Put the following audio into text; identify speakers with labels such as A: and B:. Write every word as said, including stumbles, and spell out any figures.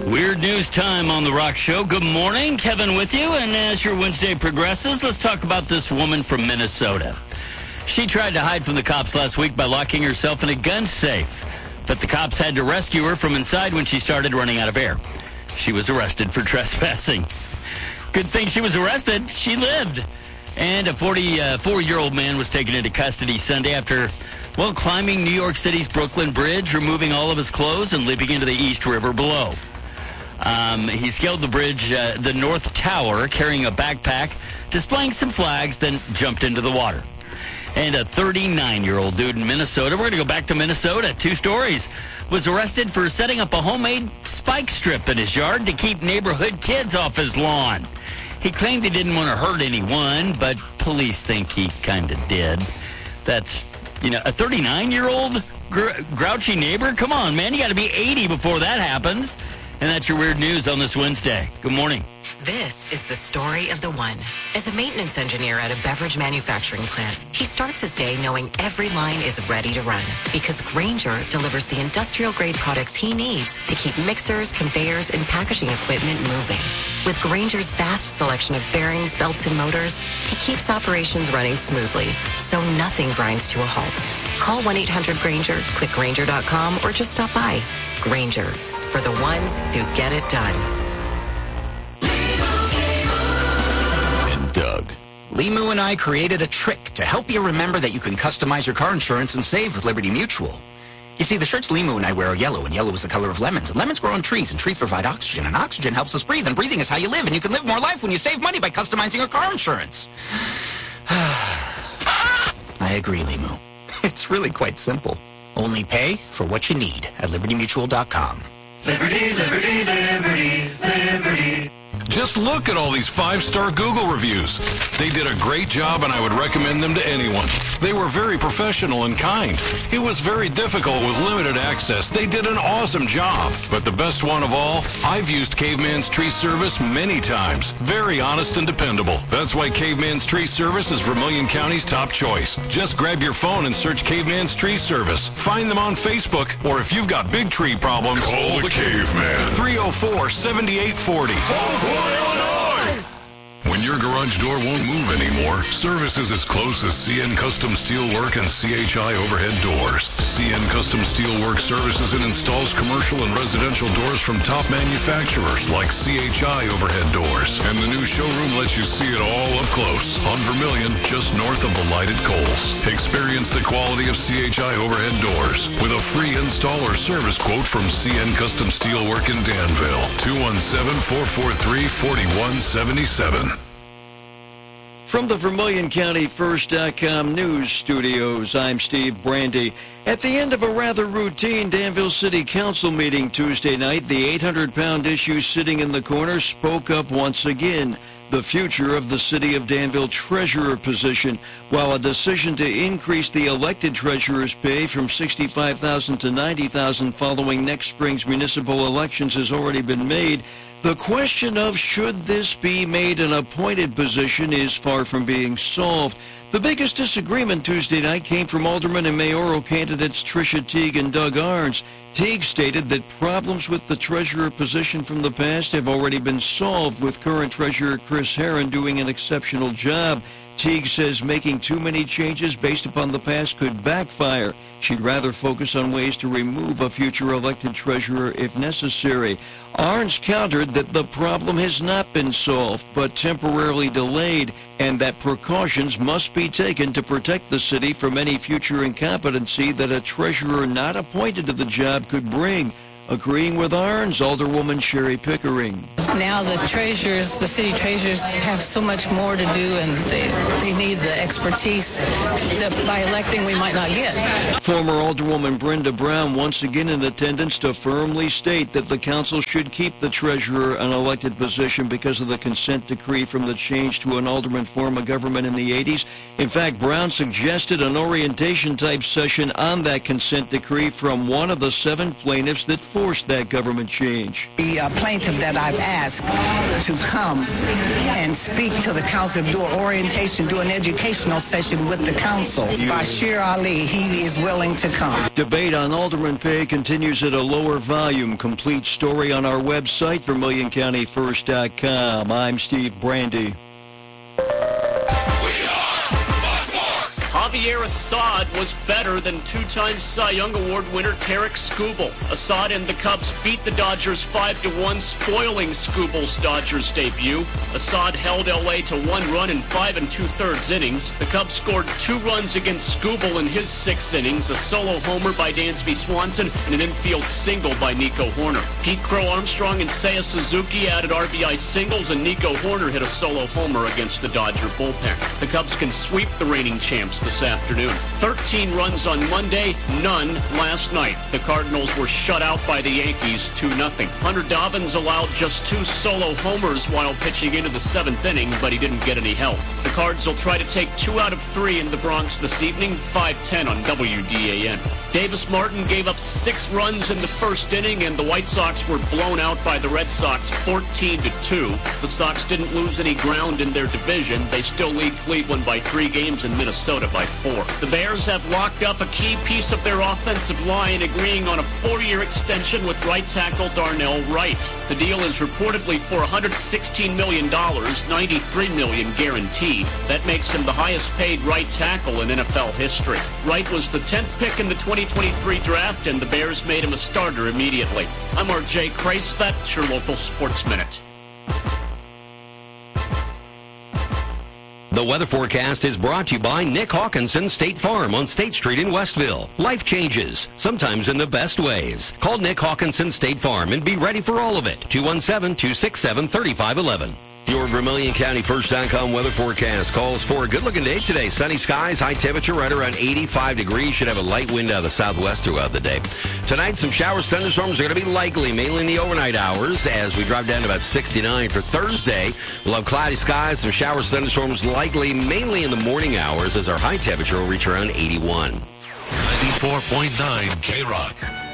A: Weird news time on The Rock Show. Good morning. Kevin with you. And as your Wednesday progresses, let's talk about this woman from Minnesota. She tried to hide from the cops last week by locking herself in a gun safe. But the cops had to rescue her from inside when she started running out of air. She was arrested for trespassing. Good thing she was arrested. She lived. And a forty-four-year-old man was taken into custody Sunday after, well, climbing New York City's Brooklyn Bridge, removing all of his clothes, and leaping into the East River below. Um, he scaled the bridge, uh, the North Tower, carrying a backpack, displaying some flags, then jumped into the water. And a thirty-nine-year-old dude in Minnesota, we're going to go back to Minnesota, two stories, was arrested for setting up a homemade spike strip in his yard to keep neighborhood kids off his lawn. He claimed he didn't want to hurt anyone, but police think he kind of did. That's, you know, a thirty-nine-year-old gr- grouchy neighbor? Come on, man, you got to be eighty before that happens. And that's your weird news on this Wednesday. Good morning.
B: This is the story of the one. As a maintenance engineer at a beverage manufacturing plant, he starts his day knowing every line is ready to run because Grainger delivers the industrial-grade products he needs to keep mixers, conveyors, and packaging equipment moving. With Grainger's vast selection of bearings, belts, and motors, he keeps operations running smoothly, so nothing grinds to a halt. Call one eight hundred Grainger, click Grainger dot com, or just stop by. Grainger, for the ones who get it done.
C: Doug. Limu and I created a trick to help you remember that you can customize your car insurance and save with Liberty Mutual. You see, the shirts Limu and I wear are yellow, and yellow is the color of lemons. And lemons grow on trees, and trees provide oxygen, and oxygen helps us breathe, and breathing is how you live, and you can live more life when you save money by customizing your car insurance. I agree, Limu. It's really quite simple. Only pay for what you need at Liberty Mutual dot com.
D: Liberty, liberty, liberty, liberty.
E: Just look at all these five-star Google reviews. They did a great job, and I would recommend them to anyone. They were very professional and kind. It was very difficult with limited access. They did an awesome job. But the best one of all, I've used Caveman's Tree Service many times. Very honest and dependable. That's why Caveman's Tree Service is Vermilion County's top choice. Just grab your phone and search Caveman's Tree Service. Find them on Facebook, or if you've got big tree problems,
F: call the Caveman.
E: three oh four, seven eight four oh.
F: When your garage door won't move anymore, service is as close as C N Custom Steelwork and C H I Overhead Doors. C N Custom Steelwork services and installs commercial and residential doors from top manufacturers like C H I Overhead Doors. And the new showroom lets you see it all up close on Vermilion, just north of the lighted coals. Experience the quality of C H I Overhead Doors with a free install or service quote from C N Custom Steelwork in Danville. two one seven, four four three, four one seven seven.
G: From the Vermilion County First dot com news studios, I'm Steve Brandy. At the end of a rather routine Danville City Council meeting Tuesday night, the eight hundred pound issue sitting in the corner spoke up once again. The future of the City of Danville treasurer position. While a decision to increase the elected treasurer's pay from sixty-five thousand dollars to ninety thousand dollars following next spring's municipal elections has already been made, the question of should this be made an appointed position is far from being solved. The biggest disagreement Tuesday night came from Alderman and mayoral candidates Tricia Teague and Doug Arns. Teague stated that problems with the treasurer position from the past have already been solved, with current treasurer Chris Herron doing an exceptional job. Teague says making too many changes based upon the past could backfire. She'd rather focus on ways to remove a future elected treasurer if necessary. Arns countered that the problem has not been solved, but temporarily delayed, and that precautions must be taken to protect the city from any future incompetency that a treasurer not appointed to the job could bring. Agreeing with Arns, Alderwoman Sherry Pickering.
H: Now the treasurers, the city treasurers have so much more to do, and they, they need the expertise that by electing we might not get.
G: Former Alderwoman Brenda Brown once again in attendance to firmly state that the council should keep the treasurer an elected position because of the consent decree from the change to an alderman form of government in the eighties. In fact, Brown suggested an orientation-type session on that consent decree from one of the seven plaintiffs that forced that government change.
I: The uh, plaintiff that I've asked asked to come and speak to the council, do an orientation, do an educational session with the council. Bashir Ali, he is willing to come.
G: Debate on alderman pay continues at a lower volume. Complete story on our website, vermilion county first dot com. I'm Steve Brandy.
J: Javier Assad was better than two-time Cy Young Award winner Tarek Skubal. Assad and the Cubs beat the Dodgers five to one, spoiling Skubal's Dodgers debut. Assad held L A to one run in five and two-thirds innings. The Cubs scored two runs against Skubal in his six innings, a solo homer by Dansby Swanson, and an infield single by Nico Horner. Pete Crow Armstrong and Seiya Suzuki added R B I singles, and Nico Horner hit a solo homer against the Dodger bullpen. The Cubs can sweep the reigning champs this afternoon. thirteen runs on Monday, none last night. The Cardinals were shut out by the Yankees two nothing. Hunter Dobbins allowed just two solo homers while pitching into the seventh inning, but he didn't get any help. The Cards will try to take two out of three in the Bronx this evening, five ten on W D A N. Davis Martin gave up six runs in the first inning, and the White Sox were blown out by the Red Sox fourteen to two. The Sox didn't lose any ground in their division. They still lead Cleveland by three games and Minnesota by four. The Bears have locked up a key piece of their offensive line, agreeing on a four-year extension with right tackle Darnell Wright. The deal is reportedly for one hundred sixteen million dollars, ninety-three million dollars guaranteed. That makes him the highest-paid right tackle in N F L history. Wright was the tenth pick in the twenty twenty-three draft, and the Bears made him a starter immediately. I'm R J Kreisfeld, your local Sports Minute.
K: The weather forecast is brought to you by Nick Hawkinson State Farm on State Street in Westville. Life changes, sometimes in the best ways. Call Nick Hawkinson State Farm and be ready for all of it. two one seven, two six seven, three five one one. Your Vermilion County First dot com weather forecast calls for a good-looking day today. Sunny skies, high temperature right around eighty-five degrees. Should have a light wind out of the southwest throughout the day. Tonight, some showers, thunderstorms are going to be likely, mainly in the overnight hours, as we drop down to about sixty-nine. For Thursday, we'll have cloudy skies, some showers, thunderstorms likely, mainly in the morning hours, as our high temperature will reach around eighty-one.
F: ninety-four point nine K-Rock.